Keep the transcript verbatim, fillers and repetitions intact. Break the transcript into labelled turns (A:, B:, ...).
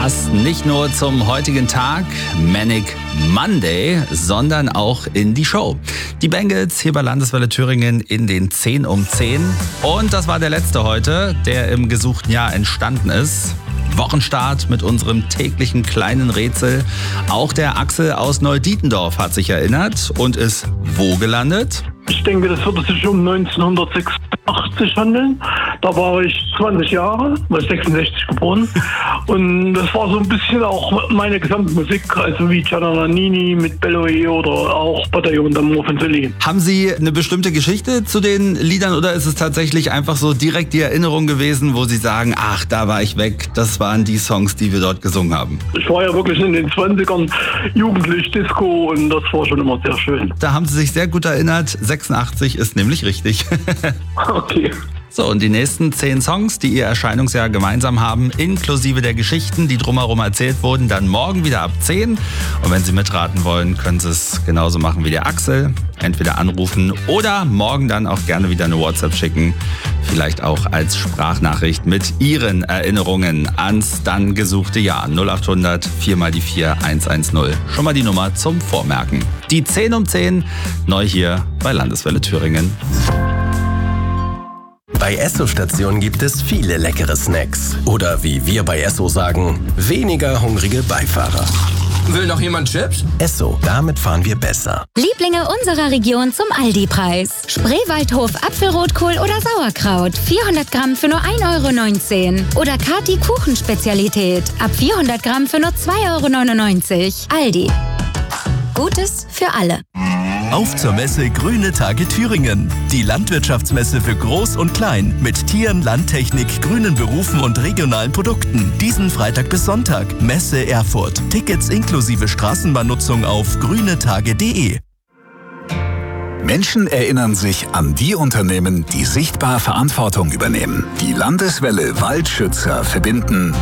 A: passt nicht nur zum heutigen Tag, Manic Monday, sondern auch in die Show. Die Bengals hier bei Landeswelle Thüringen in den zehn um zehn. Und das war der letzte heute, der im gesuchten Jahr entstanden ist. Wochenstart mit unserem täglichen kleinen Rätsel. Auch der Axel aus Neudietendorf hat sich erinnert und ist wo gelandet?
B: Ich denke, das würde sich um neunzehnhundertsechsundachtzig handeln. Da war ich zwanzig Jahre, war sechsundsechzig geboren. Und das war so ein bisschen auch meine Gesamtmusik, also wie Gianna Nannini mit Belloy oder auch Bataillon d'Amour von Sully.
A: Haben Sie eine bestimmte Geschichte zu den Liedern oder ist es tatsächlich einfach so direkt die Erinnerung gewesen, wo Sie sagen, ach, da war ich weg, das waren die Songs, die wir dort gesungen haben?
B: Ich war ja wirklich in den zwanzigern jugendlich Disco und das war schon immer sehr schön.
A: Da haben Sie sich sehr gut erinnert, sechsundachtzig ist nämlich richtig.
B: Okay.
A: So, und die nächsten zehn Songs, die ihr Erscheinungsjahr gemeinsam haben, inklusive der Geschichten, die drumherum erzählt wurden, dann morgen wieder ab zehn. Und wenn Sie mitraten wollen, können Sie es genauso machen wie der Axel. Entweder anrufen oder morgen dann auch gerne wieder eine WhatsApp schicken. Vielleicht auch als Sprachnachricht mit Ihren Erinnerungen ans dann gesuchte Jahr. null acht hundert vier mal die vier eins eins null. Schon mal die Nummer zum Vormerken. Die zehn um zehn, neu hier bei Landeswelle Thüringen.
C: Bei Esso-Stationen gibt es viele leckere Snacks. Oder wie wir bei Esso sagen, weniger hungrige Beifahrer.
D: Will noch jemand Chips?
C: Esso, damit fahren wir besser.
E: Lieblinge unserer Region zum Aldi-Preis. Spreewaldhof Apfelrotkohl oder Sauerkraut. vierhundert Gramm für nur ein Euro neunzehn. Oder Kati Kuchenspezialität. Ab vierhundert Gramm für nur zwei Euro neunundneunzig. Aldi. Gutes für alle.
F: Auf zur Messe Grüne Tage Thüringen. Die Landwirtschaftsmesse für Groß und Klein mit Tieren, Landtechnik, grünen Berufen und regionalen Produkten. Diesen Freitag bis Sonntag. Messe Erfurt. Tickets inklusive Straßenbahnnutzung auf grünetage punkt de.
G: Menschen erinnern sich an die Unternehmen, die sichtbar Verantwortung übernehmen. Die Landeswelle Waldschützer verbinden